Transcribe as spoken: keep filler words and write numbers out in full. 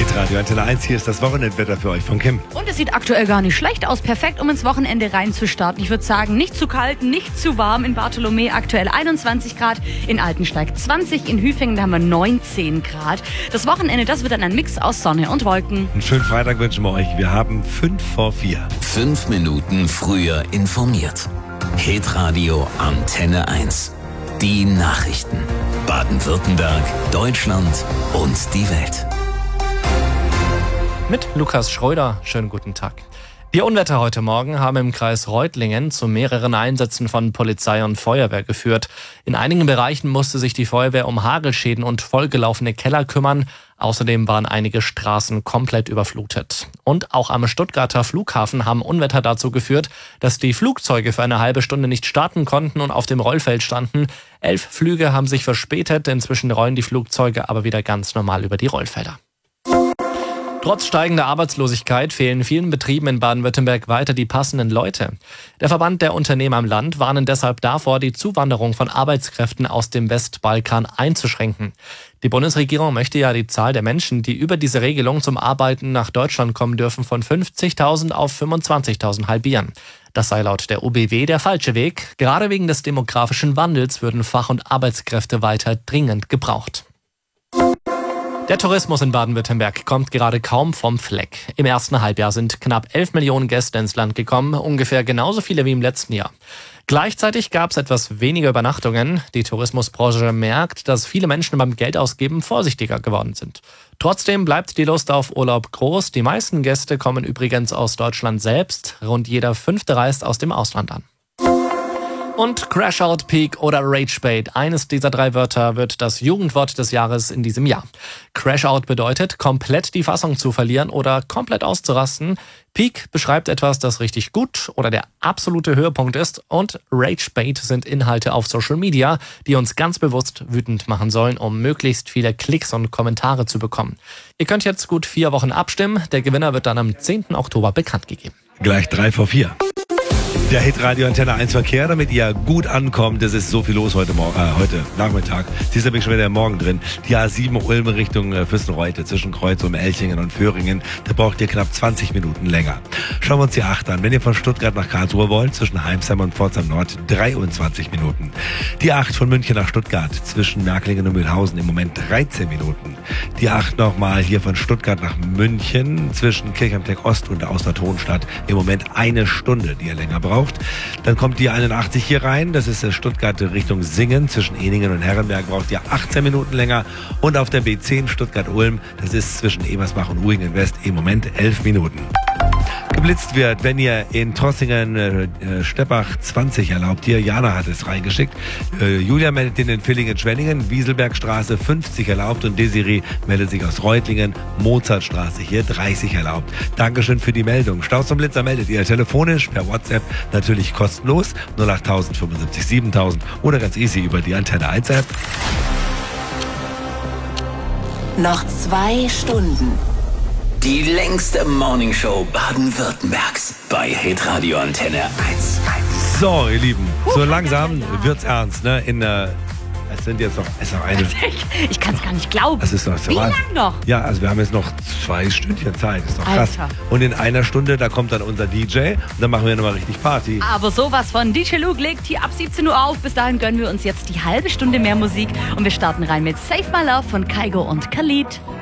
Hitradio Antenne eins, hier ist das Wochenendwetter für euch von Kim. Und es sieht aktuell gar nicht schlecht aus. Perfekt, um ins Wochenende reinzustarten. Ich würde sagen, nicht zu kalt, nicht zu warm. In Bartholomä aktuell einundzwanzig Grad, in Altensteig zwanzig, in Hüfingen da haben wir neunzehn Grad. Das Wochenende, das wird dann ein Mix aus Sonne und Wolken. Einen schönen Freitag wünschen wir euch. Wir haben fünf vor vier. Fünf Minuten früher informiert. Hitradio Antenne eins. Die Nachrichten. Baden-Württemberg, Deutschland und die Welt. Mit Lukas Schröder, schönen guten Tag. Die Unwetter heute Morgen haben im Kreis Reutlingen zu mehreren Einsätzen von Polizei und Feuerwehr geführt. In einigen Bereichen musste sich die Feuerwehr um Hagelschäden und vollgelaufene Keller kümmern. Außerdem waren einige Straßen komplett überflutet. Und auch am Stuttgarter Flughafen haben Unwetter dazu geführt, dass die Flugzeuge für eine halbe Stunde nicht starten konnten und auf dem Rollfeld standen. Elf Flüge haben sich verspätet. Inzwischen rollen die Flugzeuge aber wieder ganz normal über die Rollfelder. Trotz steigender Arbeitslosigkeit fehlen vielen Betrieben in Baden-Württemberg weiter die passenden Leute. Der Verband der Unternehmer im Land warnen deshalb davor, die Zuwanderung von Arbeitskräften aus dem Westbalkan einzuschränken. Die Bundesregierung möchte ja die Zahl der Menschen, die über diese Regelung zum Arbeiten nach Deutschland kommen dürfen, von fünfzigtausend auf fünfundzwanzigtausend halbieren. Das sei laut der O B W der falsche Weg. Gerade wegen des demografischen Wandels würden Fach- und Arbeitskräfte weiter dringend gebraucht. Der Tourismus in Baden-Württemberg kommt gerade kaum vom Fleck. Im ersten Halbjahr sind knapp elf Millionen Gäste ins Land gekommen, ungefähr genauso viele wie im letzten Jahr. Gleichzeitig gab es etwas weniger Übernachtungen. Die Tourismusbranche merkt, dass viele Menschen beim Geldausgeben vorsichtiger geworden sind. Trotzdem bleibt die Lust auf Urlaub groß. Die meisten Gäste kommen übrigens aus Deutschland selbst. Rund jeder Fünfte reist aus dem Ausland an. Und Crashout, Peak oder Ragebait. Eines dieser drei Wörter wird das Jugendwort des Jahres in diesem Jahr. Crashout bedeutet, komplett die Fassung zu verlieren oder komplett auszurasten. Peak beschreibt etwas, das richtig gut oder der absolute Höhepunkt ist. Und Ragebait sind Inhalte auf Social Media, die uns ganz bewusst wütend machen sollen, um möglichst viele Klicks und Kommentare zu bekommen. Ihr könnt jetzt gut vier Wochen abstimmen. Der Gewinner wird dann am zehnten Oktober bekannt gegeben. Gleich drei vor vier. Der Hitradio Antenne eins Verkehr, damit ihr gut ankommt. Es ist so viel los heute Morgen, äh, heute Nachmittag. Siehst du, bin ich schon wieder Morgen drin. Die A sieben Ulm Richtung äh, Füssenreute zwischen Kreuzum, Elchingen und Föhringen. Da braucht ihr knapp zwanzig Minuten länger. Schauen wir uns die acht an. Wenn ihr von Stuttgart nach Karlsruhe wollt, zwischen Heimsheim und Pforzheim Nord, dreiundzwanzig Minuten. Die acht von München nach Stuttgart, zwischen Merklingen und Mühlhausen, im Moment dreizehn Minuten. Die acht nochmal hier von Stuttgart nach München, zwischen Kirchheim-Teck Ost und der Außer-Tonstadt, im Moment eine Stunde, die ihr länger braucht. Dann kommt die einundachtzig hier rein, das ist Stuttgart Richtung Singen, zwischen Eningen und Herrenberg braucht ihr achtzehn Minuten länger. Und auf der B zehn Stuttgart-Ulm, das ist zwischen Ebersbach und Uhingen West, im Moment elf Minuten. Geblitzt wird, wenn ihr in Trossingen äh, Steppach zwanzig erlaubt. Hier, Jana hat es reingeschickt. Äh, Julia meldet den in Villingen-Schwenningen, Wieselbergstraße fünfzig erlaubt und Desiree meldet sich aus Reutlingen, Mozartstraße hier dreißig erlaubt. Dankeschön für die Meldung. Staus zum Blitzer meldet ihr telefonisch, per WhatsApp, natürlich kostenlos, null acht null null fünfundsiebzig siebentausend oder ganz easy über die Antenne eins App. Noch zwei Stunden. Die längste Morningshow Baden-Württembergs bei Hitradio Antenne eins. So, ihr Lieben, so langsam wird's ernst, ne? In äh, es sind jetzt noch, es ist noch eine. Ich, ich kann es gar nicht glauben. Es ist noch so Wie Wahnsinn. lang noch? Ja, also wir haben jetzt noch zwei Stündchen Zeit. Das ist doch krass. Alter. Und in einer Stunde, da kommt dann unser D J und dann machen wir nochmal richtig Party. Aber sowas von. D J Luke legt hier ab siebzehn Uhr auf. Bis dahin gönnen wir uns jetzt die halbe Stunde mehr Musik und wir starten rein mit Save My Love von Kygo und Khalid.